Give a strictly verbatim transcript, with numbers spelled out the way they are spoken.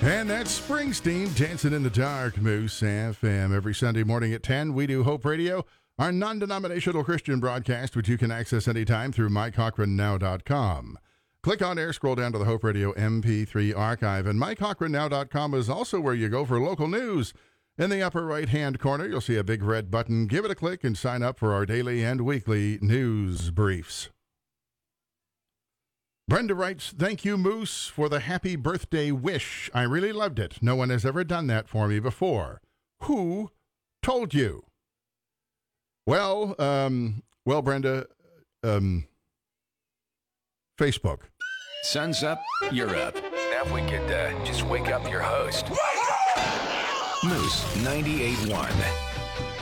And that's Springsteen, Dancing in the Dark, Moose F M. Every Sunday morning at ten, we do Hope Radio, our non-denominational Christian broadcast, which you can access anytime through mike cochran now dot com. Click on air, scroll down to the Hope Radio M P three archive, and mike cochran now dot com is also where you go for local news. In the upper right-hand corner, you'll see a big red button. Give it a click and sign up for our daily and weekly news briefs. Brenda writes, "Thank you, Moose, for the happy birthday wish. I really loved it. No one has ever done that for me before. Who told you?" Well, um, well, Brenda, um, Facebook. Sun's up, you're up. Now if we could uh, just wake up your host. Moose ninety-eight point one.